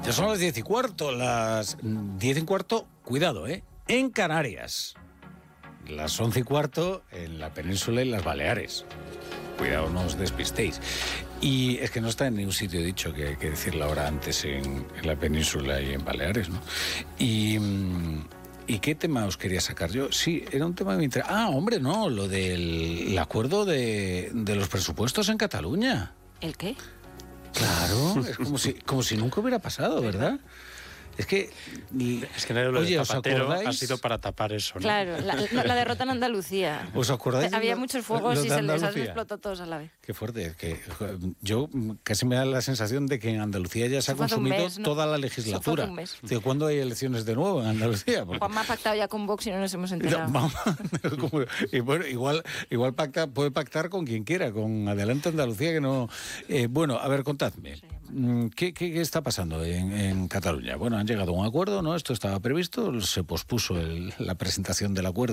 Ya son las 10:15, las 10:15, cuidado, en Canarias. Las 11:15 en la península y las Baleares. Cuidado, no os despistéis. Y es que no está en ningún sitio dicho que hay que decir la hora antes en la península y en Baleares, ¿no? ¿Y qué tema os quería sacar yo? Sí, era un tema que me interesa. Ah, hombre, no, lo del acuerdo de los presupuestos en Cataluña. ¿El qué? Claro, es como si nunca hubiera pasado, ¿verdad? Es que lo de Zapatero ha sido para tapar eso, ¿no? Claro, la derrota en Andalucía. ¿Os acordáis? Había muchos fuegos y se les explotó todos a la vez. Qué fuerte, es que yo casi me da la sensación de que en Andalucía ya se ha consumido toda la legislatura. Tío, ¿cuándo hay elecciones de nuevo en Andalucía? Porque... Juanma ha pactado ya con Vox y no nos hemos enterado. Y bueno, igual puede pactar con quien quiera, con Adelante Andalucía, que no... bueno, a ver, contadme. ¿Qué está pasando en Cataluña? Bueno, han llegado a un acuerdo, ¿no? Esto estaba previsto, se pospuso la presentación del acuerdo